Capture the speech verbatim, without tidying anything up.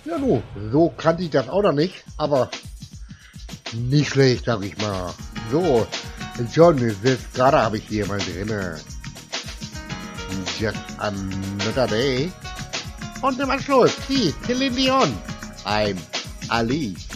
Ja, nu, so kannte ich das auch noch nicht, aber nicht schlecht, sag ich mal. So, John, jetzt gerade habe ich hier mal drinne. Just another day. Und im Anschluss, die Celine Dion. I'm Ali.